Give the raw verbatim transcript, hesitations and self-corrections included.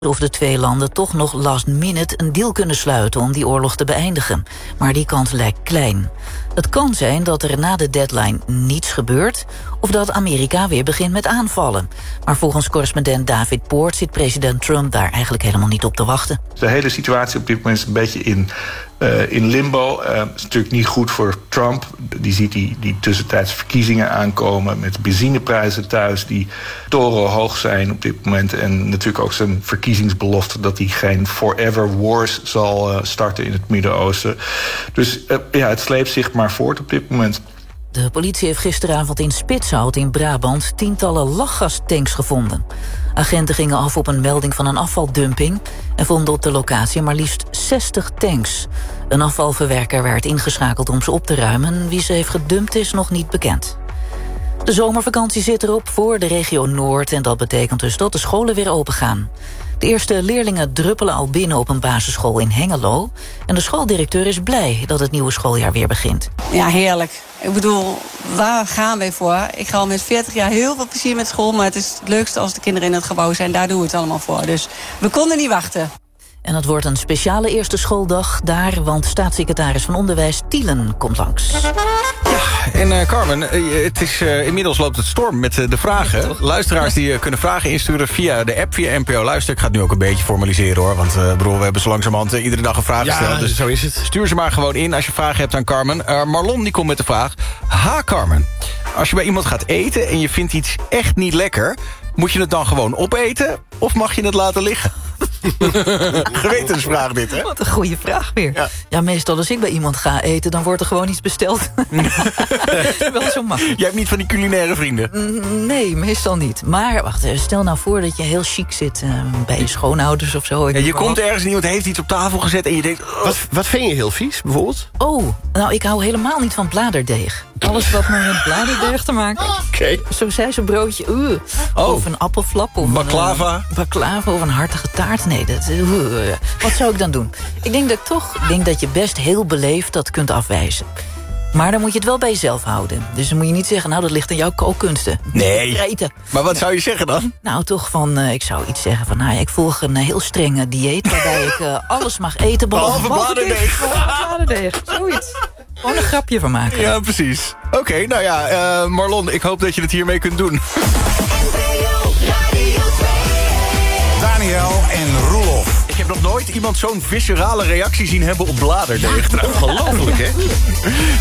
of de twee landen toch nog last minute een deal kunnen sluiten om die oorlog te beëindigen. Maar die kans lijkt klein. Het kan zijn dat er na de deadline niets gebeurt of dat Amerika weer begint met aanvallen. Maar volgens correspondent David Poort zit president Trump daar eigenlijk helemaal niet op te wachten. De hele situatie op dit moment is een beetje in, uh, in limbo. Het uh, is natuurlijk niet goed voor Trump. Die ziet die, die tussentijds verkiezingen aankomen met benzineprijzen thuis die torenhoog zijn op dit moment. En natuurlijk ook zijn verkiezingsbelofte dat hij geen forever wars zal uh, starten in het Midden-Oosten. Dus uh, ja, het sleept zich maar voort op dit moment. De politie heeft gisteravond in Spitshout in Brabant tientallen lachgastanks gevonden. Agenten gingen af op een melding van een afvaldumping en vonden op de locatie maar liefst zestig tanks. Een afvalverwerker werd ingeschakeld om ze op te ruimen. Wie ze heeft gedumpt is nog niet bekend. De zomervakantie zit erop voor de regio Noord en dat betekent dus dat de scholen weer open gaan. De eerste leerlingen druppelen al binnen op een basisschool in Hengelo. En de schooldirecteur is blij dat het nieuwe schooljaar weer begint. Ja, heerlijk. Ik bedoel, waar gaan wij voor? Ik ga al met veertig jaar heel veel plezier met school, maar het is het leukste als de kinderen in het gebouw zijn. Daar doen we het allemaal voor. Dus we konden niet wachten. En het wordt een speciale eerste schooldag daar, want staatssecretaris van Onderwijs Tielen komt langs. Ja, en uh, Carmen, uh, het is, uh, inmiddels loopt het storm met uh, de vragen. Ja, luisteraars die uh, kunnen vragen insturen via de app, via N P O Luister. Ik ga het nu ook een beetje formaliseren hoor, want uh, broer, we hebben zo langzamerhand uh, iedere dag een vraag ja, gesteld. Dus zo is het. Stuur ze maar gewoon in als je vragen hebt aan Carmen. Uh, Marlon die komt met de vraag. Ha Carmen, als je bij iemand gaat eten en je vindt iets echt niet lekker, moet je het dan gewoon opeten of mag je het laten liggen? Gewetensvraag dit, hè? Wat een goede vraag weer. Ja. ja, meestal als ik bij iemand ga eten, dan wordt er gewoon iets besteld. Wel zo makkelijk. Jij hebt niet van die culinaire vrienden? Nee, meestal niet. Maar wacht, stel nou voor dat je heel chic zit uh, bij je schoonouders of zo. Ja, je komt ergens en iemand heeft iets op tafel gezet en je denkt... Oh. Wat, wat vind je heel vies, bijvoorbeeld? Oh, nou, ik hou helemaal niet van bladerdeeg. Alles wat maar met bladerdeeg te maken. Oké. Okay. Zo zei zo'n broodje. Uh. Oh. Of een appelflap. Of baklava. Een, uh, baklava of een hartige taart. Nee, dat, uh, uh, wat zou ik dan doen? Ik denk dat ik toch ik denk dat je best heel beleefd dat kunt afwijzen. Maar dan moet je het wel bij jezelf houden. Dus dan moet je niet zeggen, nou, dat ligt aan jouw kookkunsten. Nee. Eten. Maar wat zou je zeggen dan? Nou, toch van, uh, ik zou iets zeggen van, nou ja, ik volg een uh, heel streng dieet waarbij ik uh, alles mag eten, behalve bladerdeeg. Bladerdeeg, zoiets. Gewoon een grapje van maken. Ja, precies. Oké, okay, nou ja, uh, Marlon, ik hoop dat je het hiermee kunt doen. Daniel en Roelof. Ik heb nog nooit iemand zo'n viscerale reactie zien hebben op bladerdeeg. Ja, ongelooflijk, hè?